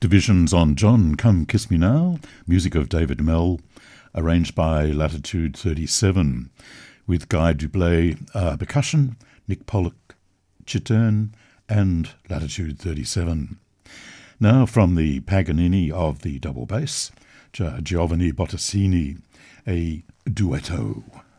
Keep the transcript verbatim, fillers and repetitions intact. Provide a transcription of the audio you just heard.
Divisions on John Come Kiss Me Now, music of David Mell, arranged by Latitude thirty-seven, with Guy Dublé uh, percussion, Nick Pollock chittern, and Latitude thirty-seven. Now from the Paganini of the double bass, Giovanni Bottesini, a duetto.